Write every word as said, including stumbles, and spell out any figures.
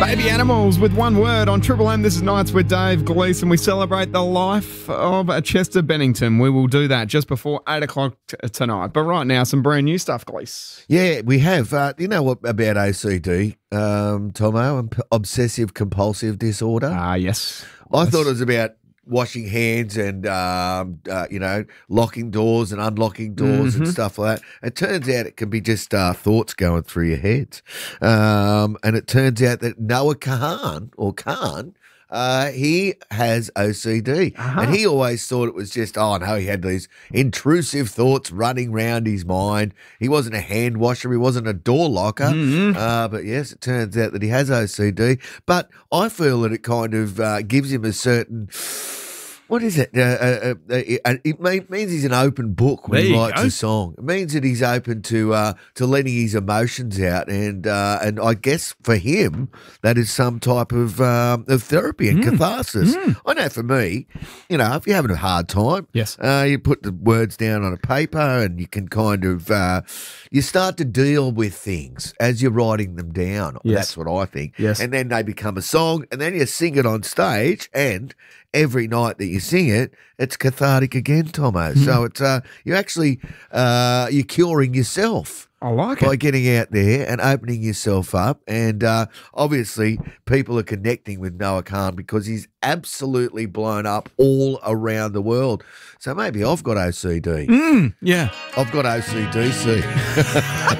Baby Animals with one word on Triple M. This is Nights with Dave Gleeson. We celebrate the life of Chester Bennington. We will do that just before eight o'clock t- tonight. But right now, some brand new stuff, Glees. Yeah, we have. Uh, you know what about O C D, um, Tomo, obsessive compulsive disorder? Ah, uh, yes. I yes. thought it was about washing hands and, um, uh, you know, locking doors and unlocking doors mm-hmm. and stuff like that. It turns out it can be just uh, thoughts going through your head. Um, and it turns out that Noah Kahan, or Khan, uh, he has O C D. Uh-huh. And he always thought it was just, oh, no, he had these intrusive thoughts running round his mind. He wasn't a hand washer. He wasn't a door locker. Mm-hmm. Uh, but, yes, it turns out that he has O C D. But I feel that it kind of uh, gives him a certain... What is it? Uh, uh, uh, it means he's an open book when there he writes go. a song. It means that he's open to uh, to letting his emotions out, and uh, and I guess for him that is some type of um, of therapy and mm. catharsis. Mm. I know for me, you know, if you're having a hard time, yes, uh, you put the words down on a paper, and you can kind of uh, you start to deal with things as you're writing them down. Yes. That's what I think. Yes, and then they become a song, and then you sing it on stage, and every night that you sing it, it's cathartic again, Tomo. Mm. So it's uh, you're actually uh, you're curing yourself. I like by it. getting out there and opening yourself up. And uh, obviously, people are connecting with Noah Kahan because he's absolutely blown up all around the world. So maybe I've got O C D. Mm, yeah, I've got O C D C.